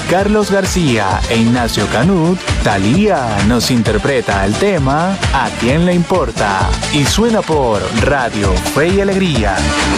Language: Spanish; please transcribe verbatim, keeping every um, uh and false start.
Carlos García e Ignacio Canut, Thalía nos interpreta el tema ¿A quién le importa? Y suena por Radio Fe y Alegría.